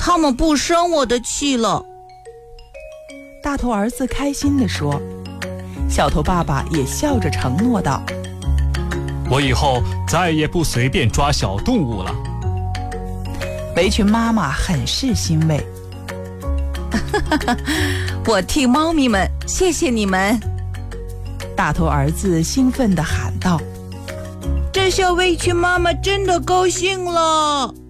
他们不生我的气了。 大头儿子开心地说。小头爸爸也笑着承诺道： 我以后再也不随便抓小动物了。 围裙妈妈很是欣慰。 我替猫咪们谢谢你们。 大头儿子兴奋地喊道： 这下围裙妈妈真的高兴了。